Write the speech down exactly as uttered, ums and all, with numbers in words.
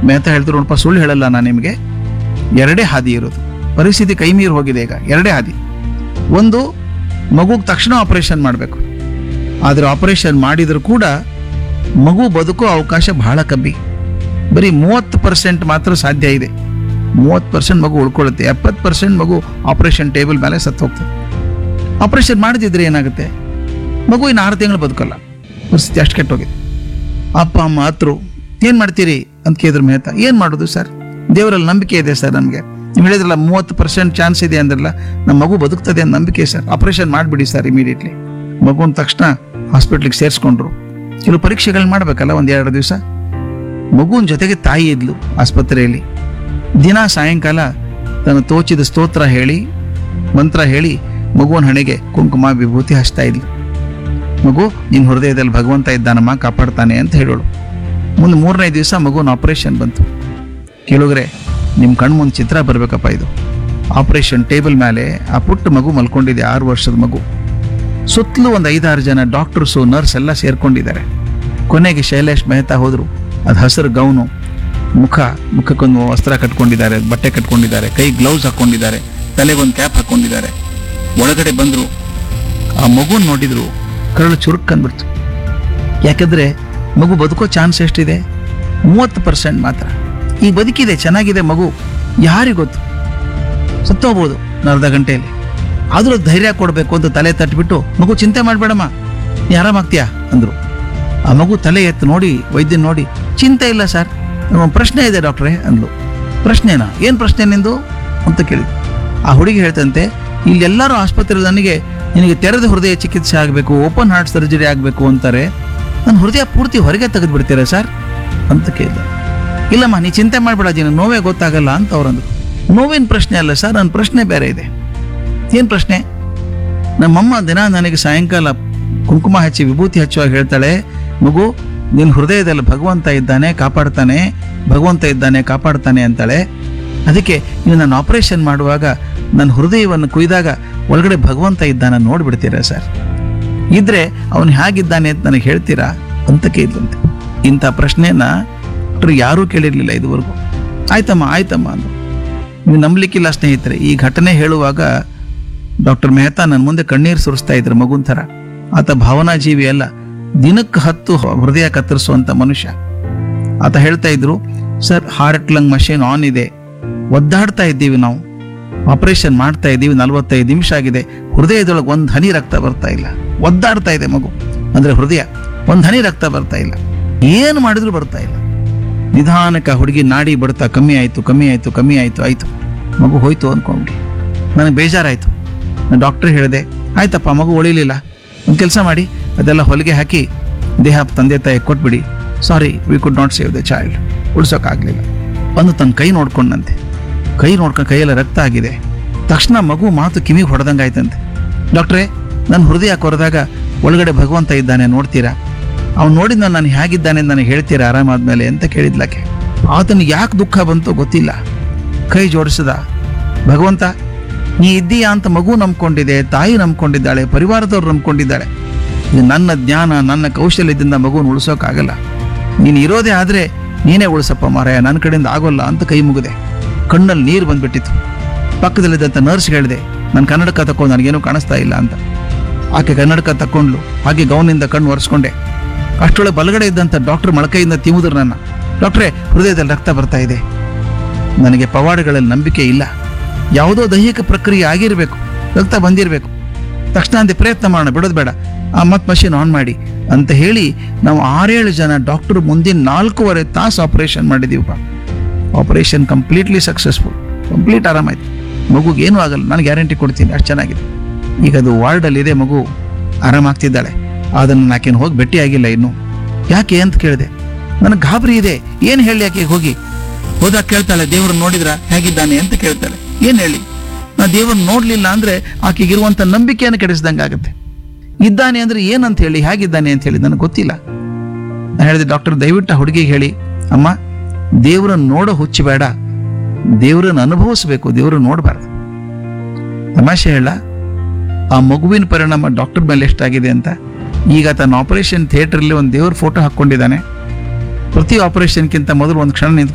ಮೆಹತಾ ಹೇಳ್ತಾರೆ, ನೋಡಪ್ಪ ಸುಳ್ಳು ಹೇಳಲ್ಲ ನಾನು ನಿಮಗೆ, ಎರಡೇ ಹಾದಿ ಇರೋದು. ಪರಿಸ್ಥಿತಿ ಕೈ ಮೀರಿ ಹೋಗಿದೆ ಈಗ, ಎರಡೇ ಹಾದಿ. ಒಂದು, ಮಗುಗೆ ತಕ್ಷಣ ಆಪರೇಷನ್ ಮಾಡಬೇಕು. ಆದರೆ ಆಪರೇಷನ್ ಮಾಡಿದರೂ ಕೂಡ ಮಗು ಬದುಕೋ ಅವಕಾಶ ಬಹಳ ಕಮ್ಮಿ. ಬರೀ ಮೂವತ್ತು ಪರ್ಸೆಂಟ್ ಮಾತ್ರ ಸಾಧ್ಯ ಇದೆ. ಮೂವತ್ತು ಪರ್ಸೆಂಟ್ ಮಗು ಉಳ್ಕೊಳ್ಳುತ್ತೆ, ಎಪ್ಪತ್ತು ಪರ್ಸೆಂಟ್ ಮಗು ಆಪರೇಷನ್ ಟೇಬಲ್ ಮೇಲೆ ಸತ್ತು ಹೋಗ್ತದೆ. ಆಪರೇಷನ್ ಮಾಡದಿದ್ರೆ ಏನಾಗುತ್ತೆ? ಮಗು ಇನ್ನು ಆರು ತಿಂಗಳು ಬದುಕಲ್ಲ. ಪರಿಸ್ಥಿತಿ ಅಷ್ಟು ಕೆಟ್ಟೋಗಿದೆ. ಅಪ್ಪ ಅಮ್ಮ ಹತ್ರು, ಏನು ಮಾಡ್ತೀರಿ ಅಂತ ಕೇಳಿದ್ರು ಮೆಹತಾ. ಏನು ಮಾಡೋದು ಸರ್, ದೇವರಲ್ಲಿ ನಂಬಿಕೆ ಇದೆ ಸರ್ ನಮಗೆ. ನೀವು ಹೇಳಿದ್ರಲ್ಲ ಮೂವತ್ತು ಪರ್ಸೆಂಟ್ ಚಾನ್ಸ್ ಇದೆ ಅಂದ್ರಲ್ಲ, ನಮ್ಮ ಮಗು ಬದುಕ್ತದೆ ಅಂತ ನಂಬಿಕೆ ಸರ್, ಆಪರೇಷನ್ ಮಾಡಿಬಿಡಿ ಸರ್ ಇಮಿಡಿಯೇಟ್ಲಿ. ಮಗುನ ತಕ್ಷಣ ಹಾಸ್ಪಿಟ್ಲಿಗೆ ಸೇರಿಸ್ಕೊಂಡ್ರು. ಕೆಲವು ಪರೀಕ್ಷೆಗಳು ಮಾಡಬೇಕಲ್ಲ ಒಂದು ಎರಡು ದಿವಸ. ಮಗುವಿನ ಜೊತೆಗೆ ತಾಯಿ ಇದ್ಲು ಆಸ್ಪತ್ರೆಯಲ್ಲಿ. ದಿನ ಸಾಯಂಕಾಲ ತನ್ನ ತೋಚಿದ ಸ್ತೋತ್ರ ಹೇಳಿ, ಮಂತ್ರ ಹೇಳಿ ಮಗುವಿನ ಹಣೆಗೆ ಕುಂಕುಮ ವಿಭೂತಿ ಹಚ್ತಾ ಇದ್ಲು. ಮಗು, ನಿನ್ನ ಹೃದಯದಲ್ಲಿ ಭಗವಂತ ಇದ್ದಾನಮ್ಮ, ಕಾಪಾಡ್ತಾನೆ ಅಂತ ಹೇಳೋಳು. ಮುಂದೆ ಮೂರನೇ ದಿವಸ ಮಗುವಿನ ಆಪರೇಷನ್ ಬಂತು. ಕೆಲವರೆ, ನಿಮ್ಮ ಕಣ್ಮುಂದೆ ಚಿತ್ರ ಬರಬೇಕಪ್ಪ ಇದು. ಆಪರೇಷನ್ ಟೇಬಲ್ ಮೇಲೆ ಆ ಪುಟ್ಟ ಮಗು ಮಲ್ಕೊಂಡಿದೆ, ಆರು ವರ್ಷದ ಮಗು. ಸುತ್ತಲೂ ಒಂದು ಐದಾರು ಜನ ಡಾಕ್ಟರ್ಸು ನರ್ಸ್ ಎಲ್ಲ ಸೇರ್ಕೊಂಡಿದ್ದಾರೆ. ಕೊನೆಗೆ ಶೈಲೇಶ್ ಮೆಹತಾ ಹೋದರು. ಅದು ಹಸಿರು ಗೌನು, ಮುಖ ಮುಖಕ್ಕೊಂದು ವಸ್ತ್ರ ಕಟ್ಕೊಂಡಿದ್ದಾರೆ, ಬಟ್ಟೆ ಕಟ್ಕೊಂಡಿದ್ದಾರೆ, ಕೈ ಗ್ಲೌಸ್ ಹಾಕ್ಕೊಂಡಿದ್ದಾರೆ, ತಲೆಗೊಂದು ಕ್ಯಾಪ್ ಹಾಕ್ಕೊಂಡಿದ್ದಾರೆ. ಒಳಗಡೆ ಬಂದರು. ಆ ಮಗುನ ನೋಡಿದ್ರು, ಕರಳು ಚುರುಕ್ಕಂದ್ಬಿಡ್ತು. ಯಾಕಂದರೆ ಮಗು ಬದುಕೋ ಚಾನ್ಸ್ ಎಷ್ಟಿದೆ? ಮೂವತ್ತು ಪರ್ಸೆಂಟ್ ಮಾತ್ರ. ಈಗ ಬದುಕಿದೆ, ಚೆನ್ನಾಗಿದೆ ಮಗು, ಯಾರಿಗೆ ಗೊತ್ತು, ಸತ್ತೋಗ್ಬೋದು ಅರ್ಧ ಗಂಟೆಯಲ್ಲಿ. ಆದರೂ ಧೈರ್ಯ ಕೊಡಬೇಕು ಅಂತ ತಲೆ ತಟ್ಟಿಬಿಟ್ಟು, ಮಗು ಚಿಂತೆ ಮಾಡಬೇಡಮ್ಮ, ನೀ ಆರಾಮಾಗ್ತೀಯಾ ಅಂದರು. ಆ ಮಗು ತಲೆ ಎತ್ತು ನೋಡಿ ವೈದ್ಯನ ನೋಡಿ, ಚಿಂತೆ ಇಲ್ಲ ಸರ್, ಒಂದು ಪ್ರಶ್ನೆ ಇದೆ ಡಾಕ್ಟ್ರೇ ಅಂದ್ಲು. ಪ್ರಶ್ನೆನಾ? ಏನು ಪ್ರಶ್ನೆ ನಿಂದು ಅಂತ ಕೇಳಿದ್ರು. ಆ ಹುಡುಗಿ ಹೇಳ್ತಂತೆ, ಇಲ್ಲೆಲ್ಲರೂ ಆಸ್ಪತ್ರೆಯಲ್ಲಿ ನನಗೆ ನಿನಗೆ ತೆರೆದ ಹೃದಯ ಚಿಕಿತ್ಸೆ ಆಗಬೇಕು, ಓಪನ್ ಹಾರ್ಟ್ ಸರ್ಜರಿ ಆಗಬೇಕು ಅಂತಾರೆ, ನನ್ನ ಹೃದಯ ಪೂರ್ತಿ ಹೊರಗೆ ತೆಗೆದು ಬಿಡ್ತೀರಾ ಸರ್ ಅಂತ ಕೇಳಿದೆ. ಇಲ್ಲಮ್ಮ, ನೀ ಚಿಂತೆ ಮಾಡಬೇಡ ಜೀನ, ನೋವೇ ಗೊತ್ತಾಗಲ್ಲ ಅಂತ ಅವ್ರಂದ್ರು. ನೋವೇನು ಪ್ರಶ್ನೆ ಅಲ್ಲ ಸರ್, ನನ್ನ ಪ್ರಶ್ನೆ ಬೇರೆ ಇದೆ. ಏನು ಪ್ರಶ್ನೆ? ನಮ್ಮಮ್ಮ ದಿನ ನನಗೆ ಸಾಯಂಕಾಲ ಕುಂಕುಮ ಹಚ್ಚಿ ವಿಭೂತಿ ಹಚ್ಚುವಾಗ ಹೇಳ್ತಾಳೆ, ಮಗು ನಿನ್ನ ಹೃದಯದಲ್ಲಿ ಭಗವಂತ ಇದ್ದಾನೆ, ಕಾಪಾಡ್ತಾನೆ, ಭಗವಂತ ಇದ್ದಾನೆ, ಕಾಪಾಡ್ತಾನೆ ಅಂತಾಳೆ. ಅದಕ್ಕೆ ನೀವು ನಾನು ಆಪರೇಷನ್ ಮಾಡುವಾಗ ನನ್ನ ಹೃದಯವನ್ನು ಕುಯ್ದಾಗ ಒಳಗಡೆ ಭಗವಂತ ಇದ್ದಾನ ನೋಡ್ಬಿಡ್ತೀರಾ ಸರ್? ಇದ್ರೆ ಅವನು ಹೇಗಿದ್ದಾನೆ ಅಂತ ನನಗೆ ಹೇಳ್ತೀರಾ ಅಂತ ಕೇಳಿದಂತೆ. ಇಂಥ ಪ್ರಶ್ನೆನ ಡಾಕ್ಟರ್ ಯಾರೂ ಕೇಳಿರಲಿಲ್ಲ ಇದುವರೆಗೂ. ಆಯ್ತಮ್ಮ ಆಯ್ತಮ್ಮ ಅಂದರು. ನೀವು ನಂಬಲಿಕ್ಕಿಲ್ಲ ಸ್ನೇಹಿತರೆ, ಈ ಘಟನೆ ಹೇಳುವಾಗ ಡಾಕ್ಟರ್ ಮೆಹತಾ ನನ್ನ ಮುಂದೆ ಕಣ್ಣೀರು ಸುರಿಸ್ತಾ ಇದ್ರು ಮಗುನ್ ಥರ. ಆತ ಭಾವನಾ ಜೀವಿ ಅಲ್ಲ, ದಿನಕ್ಕೆ ಹತ್ತು ಹೃದಯ ಕತ್ತರಿಸುವಂಥ ಮನುಷ್ಯ. ಆತ ಹೇಳ್ತಾ ಇದ್ರು, sir heart lung machine on ಇದೆ, ಒದ್ದಾಡ್ತಾ ಇದ್ದೀವಿ ನಾವು, ಆಪರೇಷನ್ ಮಾಡ್ತಾ ಇದ್ದೀವಿ, ನಲ್ವತ್ತೈದು ನಿಮಿಷ ಆಗಿದೆ, ಹೃದಯದೊಳಗೆ ಒಂದು ಹನಿ ರಕ್ತ ಬರ್ತಾ ಇಲ್ಲ, ಒದ್ದಾಡ್ತಾ ಇದೆ ಮಗು ಅಂದರೆ ಹೃದಯ, ಒಂದು ಹನಿ ರಕ್ತ ಬರ್ತಾ ಇಲ್ಲ, ಏನು ಮಾಡಿದ್ರು ಬರ್ತಾ ಇಲ್ಲ. ನಿಧಾನಕ್ಕೆ ಹುಡುಗಿ ನಾಡಿ ಬಡ್ತಾ ಕಮ್ಮಿ ಆಯಿತು ಕಮ್ಮಿ ಆಯಿತು ಕಮ್ಮಿ ಆಯಿತು ಆಯಿತು ಮಗು ಹೋಯ್ತು ಅಂದ್ಕೊಂಡ್ಬಿಡಿ. ನನಗೆ ಬೇಜಾರಾಯಿತು. ನಾನು ಡಾಕ್ಟ್ರ್ ಹೇಳಿದೆ, ಆಯ್ತಪ್ಪ ಮಗು ಉಳಿಲಿಲ್ಲ, ಒಂದು ಕೆಲಸ ಮಾಡಿ ಅದೆಲ್ಲ ಹೊಲಿಗೆ ಹಾಕಿ ದೇಹ ತಂದೆ ತಾಯಿ ಕೊಟ್ಬಿಡಿ, ಸಾರಿ we could not save the child, ಉಳ್ಸೋಕ್ಕಾಗಲಿಲ್ಲ. ಒಂದು ತನ್ನ ಕೈ ನೋಡ್ಕೊಂಡಂತೆ, ಕೈ ನೋಡ್ಕೊಂಡು ಕೈಯೆಲ್ಲ ರಕ್ತ ಆಗಿದೆ. ತಕ್ಷಣ ಮಗು ಮಾತು ಕಿವಿಗೆ ಹೊಡೆದಂಗೆ ಆಯ್ತಂತೆ. ಡಾಕ್ಟ್ರೇ, ನನ್ನ ಹೃದಯ ಕೊರೆದಾಗ ಒಳಗಡೆ ಭಗವಂತ ಇದ್ದಾನೆ ನೋಡ್ತೀರಾ? ಅವ್ನು ನೋಡಿದ ನಾನು ಹೇಗಿದ್ದಾನೆ ನನಗೆ ಹೇಳ್ತೀರಾ ಆರಾಮಾದ್ಮೇಲೆ ಅಂತ ಕೇಳಿದ್ಲಕ್ಕೆ. ಆತನಿಗೆ ಯಾಕೆ ದುಃಖ ಬಂತೋ ಗೊತ್ತಿಲ್ಲ, ಕೈ ಜೋಡಿಸಿದ, ಭಗವಂತ ನೀ ಇದ್ದೀಯಾ ಅಂತ ಮಗು ನಂಬ್ಕೊಂಡಿದೆ, ತಾಯಿ ನಂಬ್ಕೊಂಡಿದ್ದಾಳೆ, ಪರಿವಾರದವ್ರು ನಂಬ್ಕೊಂಡಿದ್ದಾಳೆ. ಇದು ನನ್ನ ಜ್ಞಾನ ನನ್ನ ಕೌಶಲ್ಯದಿಂದ ಮಗುವನ್ನು ಉಳಿಸೋಕ್ಕಾಗಲ್ಲ, ನೀನು ಇರೋದೇ ಆದರೆ ನೀನೇ ಉಳಿಸಪ್ಪ ಮಾರಾಯ, ನನ್ನ ಕಡೆಯಿಂದ ಆಗೋಲ್ಲ ಅಂತ ಕೈ ಮುಗಿದೆ. ಕಣ್ಣಲ್ಲಿ ನೀರು ಬಂದ್ಬಿಟ್ಟಿತ್ತು. ಪಕ್ಕದಲ್ಲಿದ್ದಂಥ ನರ್ಸ್ ಹೇಳಿದೆ, ನಾನು ಕನ್ನಡಕ ತಕೊಂಡು ನನಗೇನು ಕಾಣಿಸ್ತಾ ಇಲ್ಲ ಅಂತ. ಆಕೆ ಕನ್ನಡಕ ತಕ್ಕೊಂಡ್ಲು, ಹಾಗೆ ಗೌನಿಂದ ಕಣ್ಣು ಒರೆಸ್ಕೊಂಡೆ. ಅಷ್ಟೊಳಗೆ ಬಲಗಡೆ ಇದ್ದಂಥ ಡಾಕ್ಟರ್ ಮೊಳಕೈಯಿಂದ ತಿವಿದ್ರು ನನ್ನ. ಡಾಕ್ಟ್ರೇ, ಹೃದಯದಲ್ಲಿ ರಕ್ತ ಬರ್ತಾ ಇದೆ. ನನಗೆ ಪವಾಡಗಳಲ್ಲಿ ನಂಬಿಕೆ ಇಲ್ಲ, ಯಾವುದೋ ದೈಹಿಕ ಪ್ರಕ್ರಿಯೆ ಆಗಿರಬೇಕು, ರಕ್ತ ಬಂದಿರಬೇಕು. ತಕ್ಷಣ ಅಂದೆ ಪ್ರಯತ್ನ ಮಾಡೋಣ, ಬಿಡೋದು ಬೇಡ, ಆ ಮತ್ತೆ ಮಷೀನ್ ಆನ್ ಮಾಡಿ ಅಂತ ಹೇಳಿ ನಾವು ಆರೇಳು ಜನ ಡಾಕ್ಟರ್ ಮುಂದಿನ ನಾಲ್ಕೂವರೆ ತಾಸು operation ಮಾಡಿದ್ದೀವಪ್ಪ. Operation completely successful, complete ಆರಾಮಾಯ್ತು. ಮಗುಗೆ ಏನೂ ಆಗಲ್ಲ, ನಾನು ಗ್ಯಾರಂಟಿ ಕೊಡ್ತೀನಿ, ಅಷ್ಟು ಚೆನ್ನಾಗಿದೆ. ಈಗ ಅದು ವಾರ್ಡಲ್ಲಿದೆ, ಮಗು ಆರಾಮಾಗ್ತಿದ್ದಾಳೆ. ಅದನ್ನು ನಾಕೇನು ಹೋಗಿ ಭೇಟಿ ಆಗಿಲ್ಲ ಇನ್ನು. ಯಾಕೆ ಅಂತ ಕೇಳಿದೆ. ನನಗೆ ಗಾಬರಿ ಇದೆ, ಏನು ಹೇಳಿ ಯಾಕೆ ಹೋಗಿ ಹೋದಾಗ ಕೇಳ್ತಾಳೆ, ದೇವ್ರನ್ನ ನೋಡಿದ್ರ ಹೇಗಿದ್ದಾನೆ ಅಂತ ಕೇಳ್ತಾಳೆ. ಏನು ಹೇಳಿ? ನಾ ದೇವ್ರನ್ನ ನೋಡ್ಲಿಲ್ಲ ಅಂದ್ರೆ ಆಕೆಗಿರುವಂಥ ನಂಬಿಕೆಯನ್ನು ಕೆಡಿಸ್ದಂಗೆ ಆಗುತ್ತೆ. ಇದ್ದಾನೆ ಅಂದ್ರೆ ಏನಂತ ಹೇಳಿ, ಹೇಗಿದ್ದಾನೆ ಅಂತ ಹೇಳಿ ನನಗೆ ಗೊತ್ತಿಲ್ಲ. ನಾನು ಹೇಳಿದೆ, ಡಾಕ್ಟರ್ ದಯವಿಟ್ಟು ಆ ಹುಡುಗಿಗೆ ಹೇಳಿ, ಅಮ್ಮ ದೇವ್ರನ್ನ ನೋಡೋ ಹುಚ್ಚಿ ಬೇಡ, ದೇವ್ರನ್ನ ಅನುಭವಿಸ್ಬೇಕು, ದೇವ್ರನ್ನ ನೋಡಬಾರ್ದು. ತಮಾಷೆ ಹೇಳ, ಆ ಮಗುವಿನ ಪರಿಣಾಮ ಡಾಕ್ಟರ್ ಮೇಲೆ ಎಷ್ಟಾಗಿದೆ ಅಂತ. ಈಗ ತನ್ನ ಆಪರೇಷನ್ ಥಿಯೇಟರ್ಲಿ ಒಂದು ದೇವ್ರ ಫೋಟೋ ಹಾಕ್ಕೊಂಡಿದ್ದಾನೆ. ಪ್ರತಿ ಆಪರೇಷನ್ಗಿಂತ ಮೊದಲು ಒಂದು ಕ್ಷಣ ನಿಂತ್ಕೊಂಡು